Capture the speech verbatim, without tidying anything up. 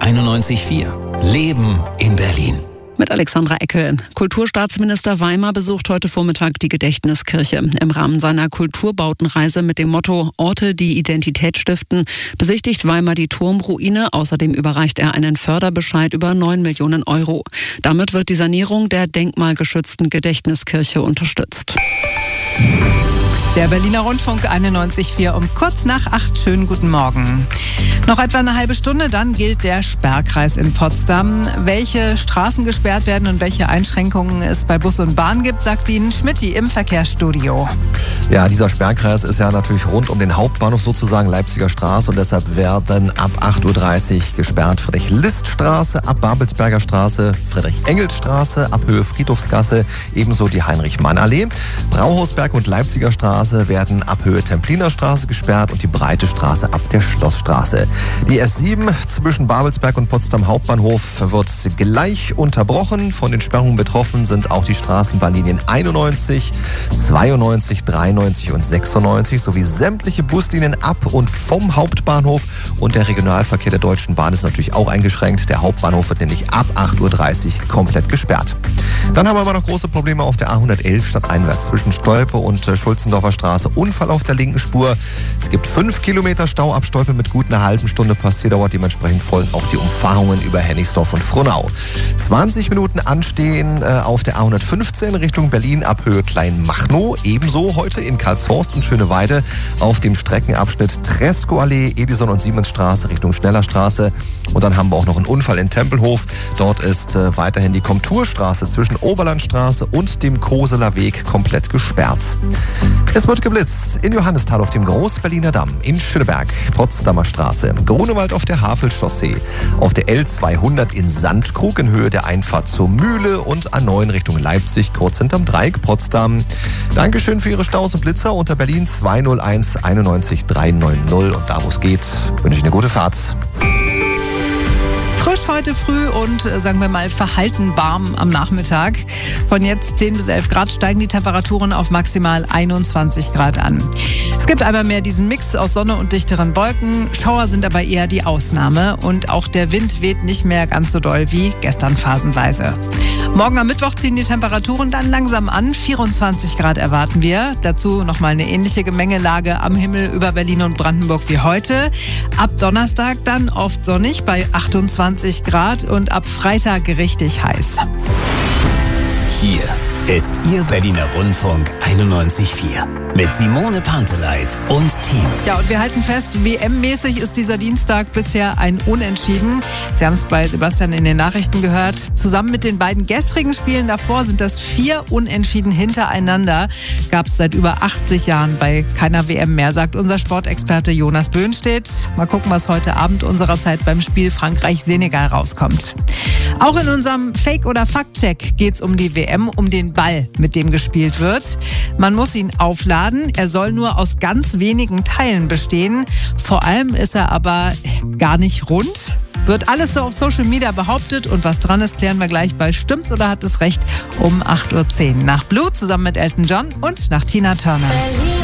einundneunzig Komma vier. Leben in Berlin. Mit Alexandra Eckel. Kulturstaatsminister Weimer besucht heute Vormittag die Gedächtniskirche. Im Rahmen seiner Kulturbautenreise mit dem Motto Orte, die Identität stiften, besichtigt Weimer die Turmruine. Außerdem überreicht er einen Förderbescheid über neun Millionen Euro. Damit wird die Sanierung der denkmalgeschützten Gedächtniskirche unterstützt. Der Berliner Rundfunk einundneunzig Komma vier um kurz nach acht. Schönen guten Morgen. Noch etwa eine halbe Stunde, dann gilt der Sperrkreis in Potsdam. Welche Straßen gesperrt werden und welche Einschränkungen es bei Bus und Bahn gibt, sagt Ihnen Schmitty im Verkehrsstudio. Ja, dieser Sperrkreis ist ja natürlich rund um den Hauptbahnhof sozusagen, Leipziger Straße, und deshalb werden ab acht Uhr dreißig gesperrt Friedrich-List-Straße, ab Babelsberger Straße, Friedrich-Engels-Straße, ab Höhe Friedhofsgasse, ebenso die Heinrich-Mann-Allee. Brauhausberg und Leipziger Straße werden ab Höhe Templiner Straße gesperrt und die Breite Straße ab der Schlossstraße. Die S sieben zwischen Babelsberg und Potsdam Hauptbahnhof wird gleich unterbrochen. Von den Sperrungen betroffen sind auch die Straßenbahnlinien einundneunzig, zweiundneunzig, dreiundneunzig und sechsundneunzig sowie sämtliche Buslinien ab und vom Hauptbahnhof. Und der Regionalverkehr der Deutschen Bahn ist natürlich auch eingeschränkt. Der Hauptbahnhof wird nämlich ab acht Uhr dreißig komplett gesperrt. Dann haben wir aber noch große Probleme auf der A hundertelf stadteinwärts zwischen Stolpe und Schulzendorfer Straße. Unfall auf der linken Spur. Es gibt fünf Kilometer Stau ab Stolpe mit gut einer halben Stunde Passierdauer. Dementsprechend folgen auch die Umfahrungen über Hennigsdorf und Frohnau. zwanzig Minuten anstehen äh, auf der A hundertfünfzehn Richtung Berlin ab Höhe Kleinmachnow. Ebenso heute in Karlshorst und Schöneweide auf dem Streckenabschnitt Tresco-Allee, Edison- und Siemensstraße Richtung Schnellerstraße. Und dann haben wir auch noch einen Unfall in Tempelhof. Dort ist äh, weiterhin die Komturstraße zwischen Oberlandstraße und dem Koseler Weg komplett gesperrt. Es wird geblitzt in Johannisthal auf dem Groß-Berliner Damm, in Schöneberg, Potsdamer Straße, Grunewald auf der Havelchaussee, auf der L zweihundert in Sandkrug in Höhe der Einfahrt zur Mühle und A neun Richtung Leipzig, kurz hinterm Dreieck Potsdam. Dankeschön für Ihre Staus und Blitzer unter Berlin zwei null eins einundneunzig dreihundertneunzig. Und da, wo es geht, wünsche ich eine gute Fahrt. Frisch heute früh und, sagen wir mal, verhalten warm am Nachmittag. Von jetzt zehn bis elf Grad steigen die Temperaturen auf maximal einundzwanzig Grad an. Es gibt einmal mehr diesen Mix aus Sonne und dichteren Wolken. Schauer sind aber eher die Ausnahme und auch der Wind weht nicht mehr ganz so doll wie gestern phasenweise. Morgen am Mittwoch ziehen die Temperaturen dann langsam an. vierundzwanzig Grad erwarten wir. Dazu nochmal eine ähnliche Gemengelage am Himmel über Berlin und Brandenburg wie heute. Ab Donnerstag dann oft sonnig bei achtundzwanzig Grad und ab Freitag richtig heiß. Hier ist Ihr Berliner Rundfunk einundneunzig Komma vier mit Simone Panteleit und Team. Ja, und wir halten fest, W M-mäßig ist dieser Dienstag bisher ein Unentschieden. Sie haben es bei Sebastian in den Nachrichten gehört. Zusammen mit den beiden gestrigen Spielen davor sind das vier Unentschieden hintereinander. Gab es seit über achtzig Jahren bei keiner W M mehr, sagt unser Sportexperte Jonas Böhnstedt. Mal gucken, was heute Abend unserer Zeit beim Spiel Frankreich-Senegal rauskommt. Auch in unserem Fake- oder Fact-Check geht es um die W M, um den Ball, mit dem gespielt wird. Man muss ihn aufladen. Er soll nur aus ganz wenigen Teilen bestehen. Vor allem ist er aber gar nicht rund. Wird alles so auf Social Media behauptet und was dran ist, klären wir gleich bei Stimmt's oder hat es recht um acht Uhr zehn. Nach Blue zusammen mit Elton John und nach Tina Turner.